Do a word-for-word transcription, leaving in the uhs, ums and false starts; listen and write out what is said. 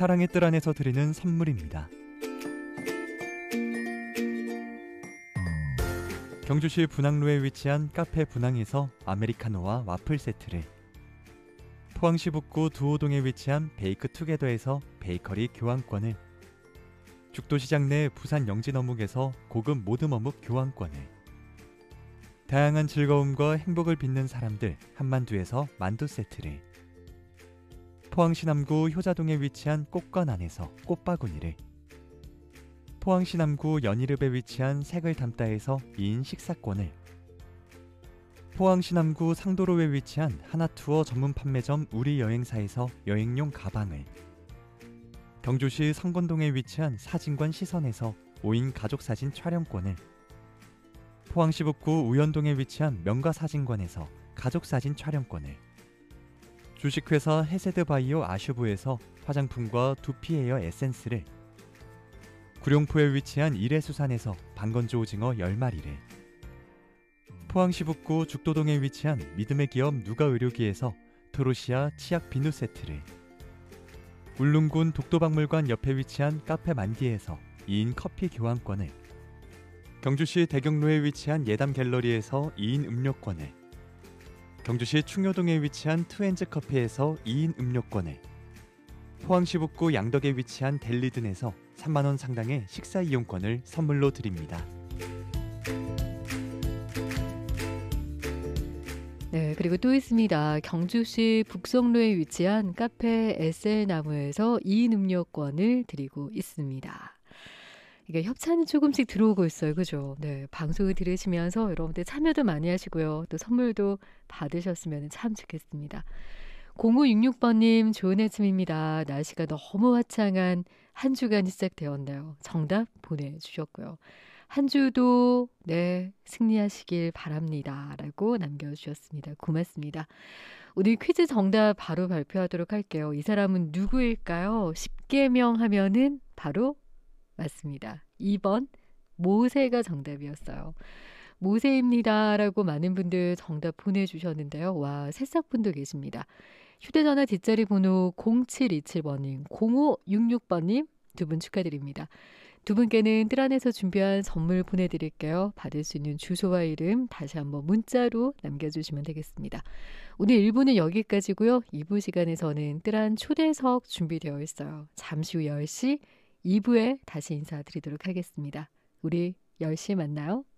사랑의 뜰 안에서 드리는 선물입니다. 경주시 분항로에 위치한 카페 분항에서 아메리카노와 와플 세트를, 포항시 북구 두호동에 위치한 베이크 투게더에서 베이커리 교환권을, 죽도시장 내 부산 영진어묵에서 고급 모듬 어묵 교환권을, 다양한 즐거움과 행복을 빚는 사람들 한만두에서 만두 세트를, 포항시 남구 효자동에 위치한 꽃건 안에서 꽃바구니를, 포항시 남구 연희읍에 위치한 색을 담다에서 이 인 식사권을, 포항시 남구 상도로에 위치한 하나투어 전문 판매점 우리여행사에서 여행용 가방을, 경주시 성건동에 위치한 사진관 시선에서 오 인 가족사진 촬영권을, 포항시 북구 우연동에 위치한 명가사진관에서 가족사진 촬영권을, 주식회사 해세드바이오 아슈브에서 화장품과 두피에어 에센스를, 구룡포에 위치한 이레수산에서 방건조 오징어 열 마리를, 포항시 북구 죽도동에 위치한 믿음의 기업 누가의료기에서 토로시아 치약 비누 세트를, 울릉군 독도박물관 옆에 위치한 카페 만디에서 이 인 커피 교환권을, 경주시 대경로에 위치한 예담 갤러리에서 이 인 음료권을, 경주시 충효동에 위치한 투엔즈 커피에서 이 인 음료권을, 포항시 북구 양덕에 위치한 델리든에서 삼만 원 상당의 식사 이용권을 선물로 드립니다. 네, 그리고 또 있습니다. 경주시 북성로에 위치한 카페 에스엘나무에서 이 인 음료권을 드리고 있습니다. 이게 협찬이 조금씩 들어오고 있어요. 그죠? 네, 방송을 들으시면서 여러분들 참여도 많이 하시고요. 또 선물도 받으셨으면 참 좋겠습니다. 공오육육 번님 좋은 아침입니다. 날씨가 너무 화창한 한 주간이 시작되었네요. 정답 보내주셨고요. 한 주도 네 승리하시길 바랍니다. 라고 남겨주셨습니다. 고맙습니다. 오늘 퀴즈 정답 바로 발표하도록 할게요. 이 사람은 누구일까요? 십계명 하면은 바로 맞습니다. 이 번 모세가 정답이었어요. 모세입니다. 라고 많은 분들 정답 보내주셨는데요. 와, 새싹분도 계십니다. 휴대전화 뒷자리 번호 공칠이칠 번님, 공오육육 번님 두 분 축하드립니다. 두 분께는 뜰 안에서 준비한 선물 보내드릴게요. 받을 수 있는 주소와 이름 다시 한번 문자로 남겨주시면 되겠습니다. 오늘 일 부는 여기까지고요. 이 부 시간에서는 뜰 안 초대석 준비되어 있어요. 잠시 후 열 시 이 부에 다시 인사드리도록 하겠습니다. 우리 열 시에 만나요.